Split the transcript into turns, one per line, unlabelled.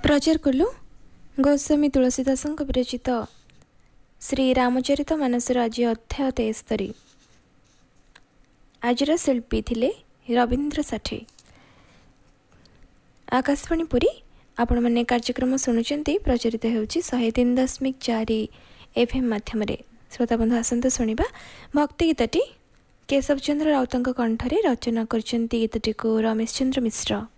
प्रचार कलु गोस्वामी तुलसीदास विरचित श्री रामचरित मानसर आज अध्याय 73। आजर शिल्पी थिले रवींद्र साठी। आकाशवाणी पुरी आपण मैंने कार्यक्रम शुणुंट प्रचारित होउछि 103.4 FM माध्यम। श्रोता बंधु आसंतु शुणिबा भक्ति गीतटी केशव चंद्र राउतंक कंठरे रचना करचंती। गीतटी को रमेश चंद्र मिश्र